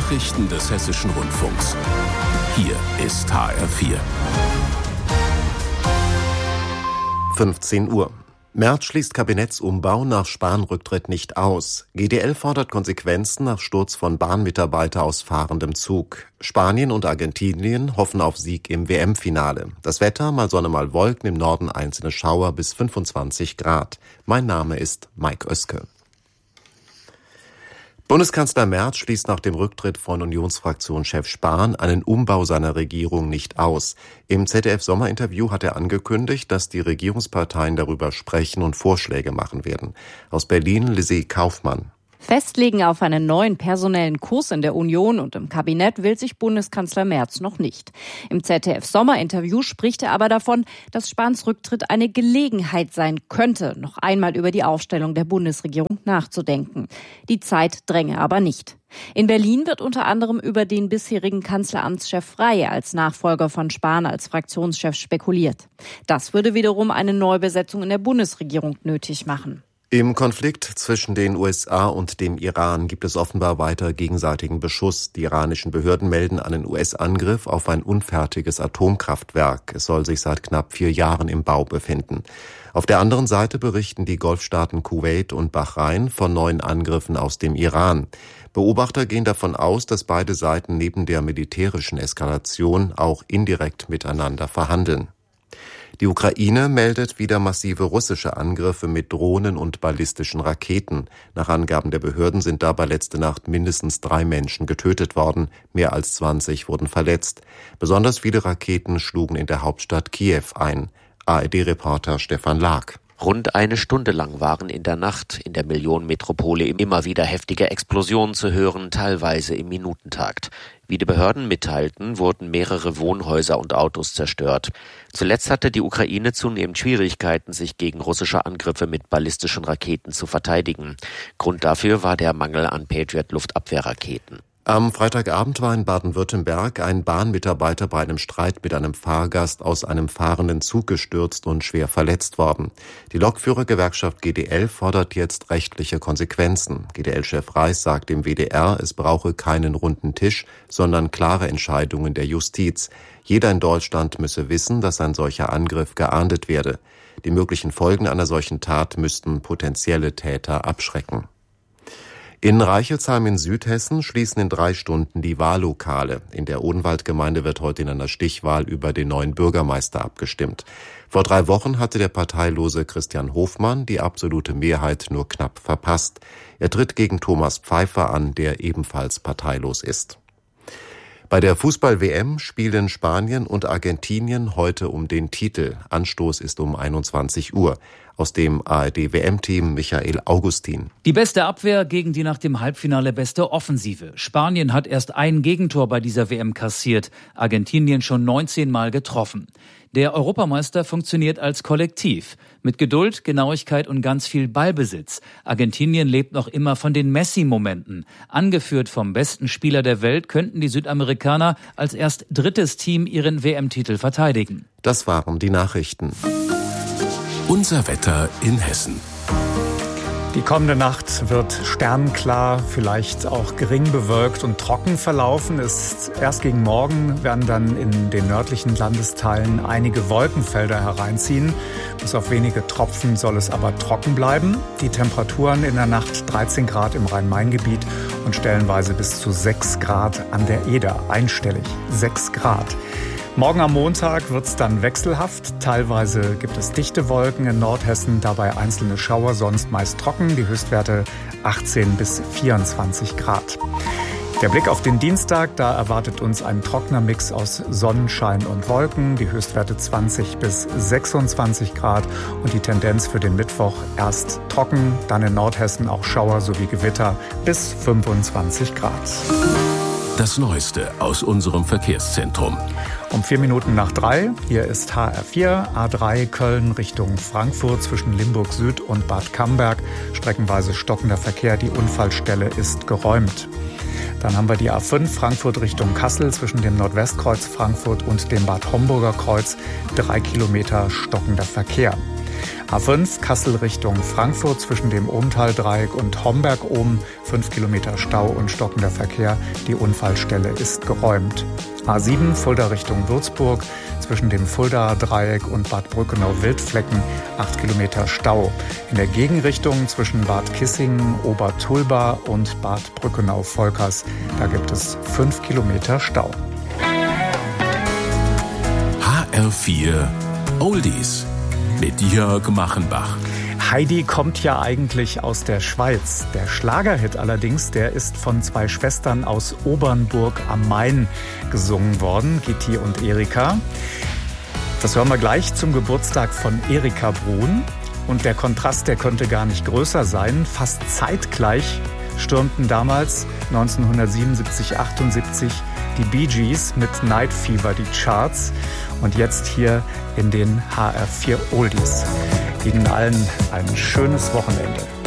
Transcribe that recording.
Nachrichten des Hessischen Rundfunks. Hier ist HR4. 15 Uhr. Merz schließt Kabinettsumbau nach Spahn-Rücktritt nicht aus. GDL fordert Konsequenzen nach Sturz von Bahnmitarbeiter aus fahrendem Zug. Spanien und Argentinien hoffen auf Sieg im WM-Finale. Das Wetter, mal Sonne, mal Wolken, im Norden einzelne Schauer bis 25 Grad. Mein Name ist Mike Oeske. Bundeskanzler Merz schließt nach dem Rücktritt von Unionsfraktionschef Spahn einen Umbau seiner Regierung nicht aus. Im ZDF-Sommerinterview hat er angekündigt, dass die Regierungsparteien darüber sprechen und Vorschläge machen werden. Aus Berlin, Lizzie Kaufmann. Festlegen auf einen neuen personellen Kurs in der Union und im Kabinett will sich Bundeskanzler Merz noch nicht. Im ZDF-Sommerinterview spricht er aber davon, dass Spahns Rücktritt eine Gelegenheit sein könnte, noch einmal über die Aufstellung der Bundesregierung nachzudenken. Die Zeit dränge aber nicht. In Berlin wird unter anderem über den bisherigen Kanzleramtschef Frey als Nachfolger von Spahn als Fraktionschef spekuliert. Das würde wiederum eine Neubesetzung in der Bundesregierung nötig machen. Im Konflikt zwischen den USA und dem Iran gibt es offenbar weiter gegenseitigen Beschuss. Die iranischen Behörden melden einen US-Angriff auf ein unfertiges Atomkraftwerk. Es soll sich seit knapp 4 Jahren im Bau befinden. Auf der anderen Seite berichten die Golfstaaten Kuwait und Bahrain von neuen Angriffen aus dem Iran. Beobachter gehen davon aus, dass beide Seiten neben der militärischen Eskalation auch indirekt miteinander verhandeln. Die Ukraine meldet wieder massive russische Angriffe mit Drohnen und ballistischen Raketen. Nach Angaben der Behörden sind dabei letzte Nacht mindestens 3 Menschen getötet worden, mehr als 20 wurden verletzt. Besonders viele Raketen schlugen in der Hauptstadt Kiew ein. ARD-Reporter Stefan Lag. Rund eine Stunde lang waren in der Nacht in der Millionenmetropole immer wieder heftige Explosionen zu hören, teilweise im Minutentakt. Wie die Behörden mitteilten, wurden mehrere Wohnhäuser und Autos zerstört. Zuletzt hatte die Ukraine zunehmend Schwierigkeiten, sich gegen russische Angriffe mit ballistischen Raketen zu verteidigen. Grund dafür war der Mangel an Patriot-Luftabwehrraketen. Am Freitagabend war in Baden-Württemberg ein Bahnmitarbeiter bei einem Streit mit einem Fahrgast aus einem fahrenden Zug gestürzt und schwer verletzt worden. Die Lokführergewerkschaft GDL fordert jetzt rechtliche Konsequenzen. GDL-Chef Reis sagt im WDR, es brauche keinen runden Tisch, sondern klare Entscheidungen der Justiz. Jeder in Deutschland müsse wissen, dass ein solcher Angriff geahndet werde. Die möglichen Folgen einer solchen Tat müssten potenzielle Täter abschrecken. In Reichelsheim in Südhessen schließen in 3 Stunden die Wahllokale. In der Odenwaldgemeinde wird heute in einer Stichwahl über den neuen Bürgermeister abgestimmt. Vor 3 Wochen hatte der parteilose Christian Hofmann die absolute Mehrheit nur knapp verpasst. Er tritt gegen Thomas Pfeiffer an, der ebenfalls parteilos ist. Bei der Fußball-WM spielen Spanien und Argentinien heute um den Titel. Anstoß ist um 21 Uhr. Aus dem ARD-WM-Team Michael Augustin. Die beste Abwehr gegen die nach dem Halbfinale beste Offensive. Spanien hat erst ein Gegentor bei dieser WM kassiert, Argentinien schon 19 Mal getroffen. Der Europameister funktioniert als Kollektiv. Mit Geduld, Genauigkeit und ganz viel Ballbesitz. Argentinien lebt noch immer von den Messi-Momenten. Angeführt vom besten Spieler der Welt könnten die Südamerikaner als erst 3. Team ihren WM-Titel verteidigen. Das waren die Nachrichten. Unser Wetter in Hessen. Die kommende Nacht wird sternklar, vielleicht auch gering bewölkt und trocken verlaufen. Erst gegen Morgen werden dann in den nördlichen Landesteilen einige Wolkenfelder hereinziehen. Bis auf wenige Tropfen soll es aber trocken bleiben. Die Temperaturen in der Nacht 13 Grad im Rhein-Main-Gebiet und stellenweise bis zu 6 Grad an der Eder. Einstellig 6 Grad. Morgen am Montag wird es dann wechselhaft. Teilweise gibt es dichte Wolken in Nordhessen, dabei einzelne Schauer, sonst meist trocken. Die Höchstwerte 18 bis 24 Grad. Der Blick auf den Dienstag, da erwartet uns ein trockener Mix aus Sonnenschein und Wolken. Die Höchstwerte 20 bis 26 Grad und die Tendenz für den Mittwoch erst trocken, dann in Nordhessen auch Schauer sowie Gewitter bis 25 Grad. Das Neueste aus unserem Verkehrszentrum. Um 4 Minuten nach 3, hier ist HR4, A3 Köln Richtung Frankfurt zwischen Limburg Süd und Bad Camberg. Streckenweise stockender Verkehr, die Unfallstelle ist geräumt. Dann haben wir die A5 Frankfurt Richtung Kassel zwischen dem Nordwestkreuz Frankfurt und dem Bad Homburger Kreuz. 3 Kilometer stockender Verkehr. A5 Kassel Richtung Frankfurt zwischen dem Ohmtal-Dreieck und Homberg-Ohm 5 Kilometer Stau und stockender Verkehr. Die Unfallstelle ist geräumt. A7 Fulda Richtung Würzburg zwischen dem Fulda-Dreieck und Bad Brückenau-Wildflecken 8 Kilometer Stau. In der Gegenrichtung zwischen Bad Kissingen, Obertulba und Bad Brückenau-Volkers, da gibt es 5 Kilometer Stau. HR4 Oldies mit Jörg Machenbach. Heidi kommt ja eigentlich aus der Schweiz. Der Schlagerhit allerdings, der ist von 2 Schwestern aus Obernburg am Main gesungen worden, Gitti und Erika. Das hören wir gleich zum Geburtstag von Erika Bruhn. Und der Kontrast, der könnte gar nicht größer sein. Fast zeitgleich stürmten damals 1977, 78 die Bee Gees mit Night Fever die Charts. Und jetzt hier in den HR4 Oldies. Ihnen allen ein schönes Wochenende.